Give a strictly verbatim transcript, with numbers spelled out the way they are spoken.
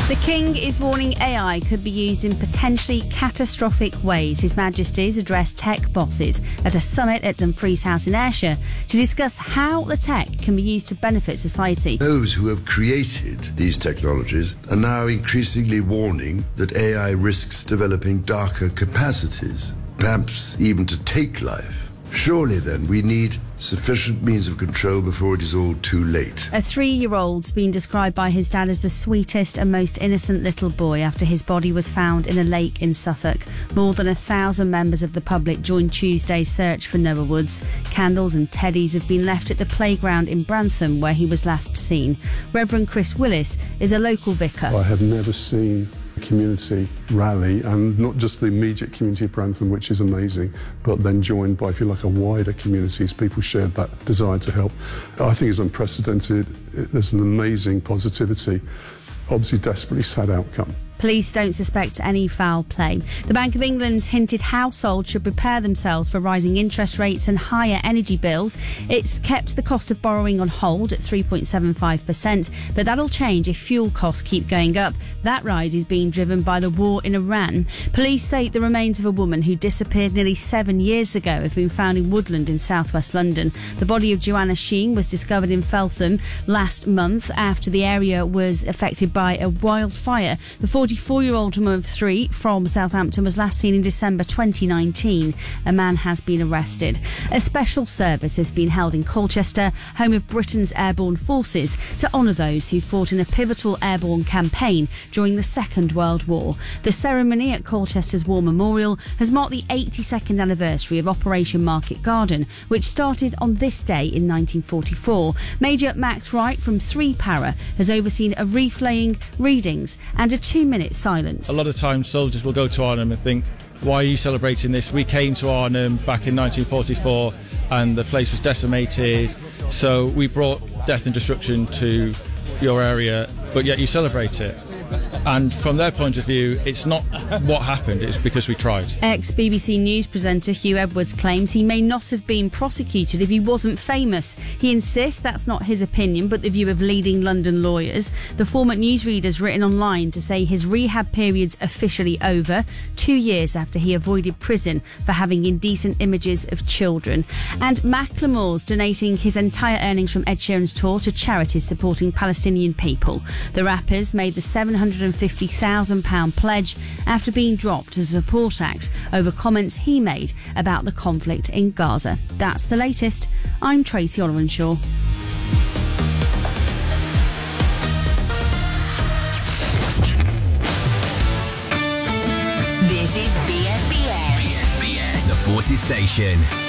The King is warning A I could be used in potentially catastrophic ways. His Majesty's addressed tech bosses at a summit at Dumfries House in Ayrshire to discuss how the tech can be used to benefit society. Those who have created these technologies are now increasingly warning that A I risks developing darker capacities, perhaps even to take life. Surely, then, we need sufficient means of control before it is all too late. A three-year-old's been described by his dad as the sweetest and most innocent little boy after his body was found in a lake in Suffolk. More than a thousand members of the public joined Tuesday's search for Noah Woods. Candles and teddies have been left at the playground in Brantham where he was last seen. Reverend Chris Willis is a local vicar. I have never seen community rally, and not just the immediate community of Brantham, which is amazing, but then joined by, if you like, a wider community as people shared that desire to help. I think it's unprecedented. There's an amazing positivity, obviously desperately sad outcome. Police don't suspect any foul play. The Bank of England's hinted households should prepare themselves for rising interest rates and higher energy bills. It's kept the cost of borrowing on hold at three point seven five percent, but that'll change if fuel costs keep going up. That rise is being driven by the war in Iran. Police say the remains of a woman who disappeared nearly seven years ago have been found in woodland in southwest London. The body of Joanna Sheen was discovered in Feltham last month after the area was affected by a wildfire. The forty-four-year-old woman of three from Southampton was last seen in December twenty nineteen. A man has been arrested. A special service has been held in Colchester, home of Britain's airborne forces, to honour those who fought in a pivotal airborne campaign during the Second World War. The ceremony at Colchester's War Memorial has marked the eighty-second anniversary of Operation Market Garden, which started on this day in nineteen forty-four. Major Max Wright from three Para has overseen a wreath laying, readings and a two-minute silence. A lot of times soldiers will go to Arnhem and think, why are you celebrating this? We came to Arnhem back in nineteen forty-four and the place was decimated, so we brought death and destruction to your area, but yet you celebrate it. And from their point of view, it's not what happened, it's because we tried. Ex-B B C News presenter Hugh Edwards claims he may not have been prosecuted if he wasn't famous. He insists that's not his opinion, but the view of leading London lawyers. The former newsreader's written online to say his rehab period's officially over, two years after he avoided prison for having indecent images of children. And Macklemore's donating his entire earnings from Ed Sheeran's tour to charities supporting Palestinian people. The rappers made the seven hundred fifty thousand pounds pledge after being dropped as a support act over comments he made about the conflict in Gaza. That's the latest. I'm Tracy Olorenshaw. This is B S B S. B S B S, the Forces Station.